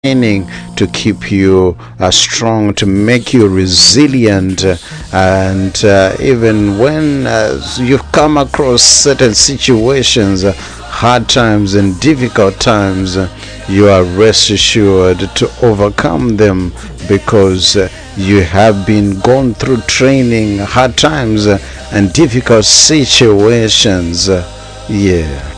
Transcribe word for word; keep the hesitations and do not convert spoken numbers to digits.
training to keep you uh, strong, to make you resilient, uh, and uh, even when uh, you've come across certain situations, uh, hard times and difficult times, uh, you are rest assured to overcome them because uh, you have been gone through training, hard times, uh, and difficult situations. Uh, yeah.